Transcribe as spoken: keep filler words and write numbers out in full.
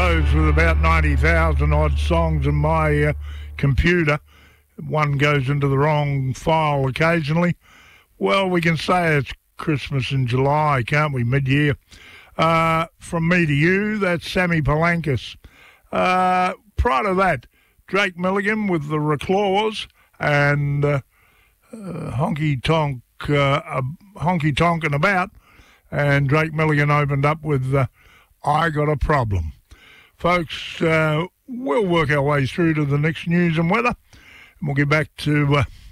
those with about ninety thousand odd songs in my uh, computer. One goes into the wrong file occasionally. Well, we can say it's Christmas in July, can't we, mid-year? Uh, from me to you, that's Sammy Palankis. Uh, prior to that, Drake Milligan with the Reclaws and uh, uh, Honky Tonk, uh, uh, Honky Tonkin' About. And Drake Milligan opened up with uh, I Got a Problem. Folks, uh, we'll work our way through to the next news and weather. And we'll get back to... Uh,